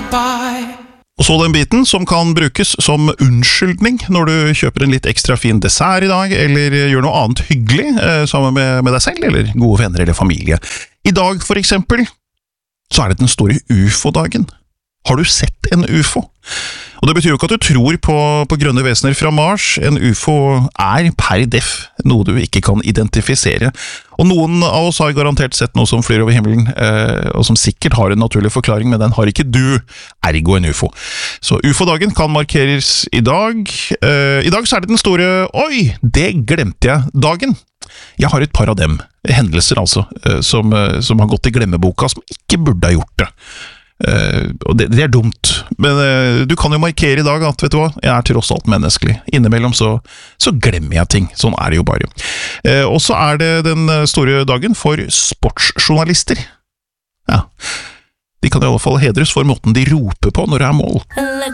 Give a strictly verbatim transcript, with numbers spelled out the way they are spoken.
by. Og så den biten som kan brukes som unnskyldning når du kjøper en litt ekstra fin dessert i dag, eller gjør noe annet hyggelig eh, sammen med, med deg selv, eller gode venner eller familie. I dag, for eksempel, så er det den store U F O-dagen. Har du sett en U F O? Og det betyr jo ikke at du tror på, på grønne vesener fra Mars. En U F O er per def noe du ikke kan identifisere. Og noen av oss har garantert sett noe som flyr over himmelen, eh, og som sikkert har en naturlig forklaring, men den har ikke du, ergo en U F O. Så U F O-dagen kan markeres i dag. Eh, I dag så er det den store, oi, det glemte jeg, dagen. Jeg har et par av dem, hendelser altså, eh, som, eh, som har gått i glemmeboka, som ikke burde ha gjort det. Uh, og det, det er dumt, men uh, du kan jo markere i dag at, vet du hva, jeg er tross alt menneskelig. Innimellom så, så glemmer jeg ting, sånn er det jo bare. Uh, og så er det den store dagen for sportsjournalister. Ja, de kan i alle fall hedres for måten de roper på når det er mål.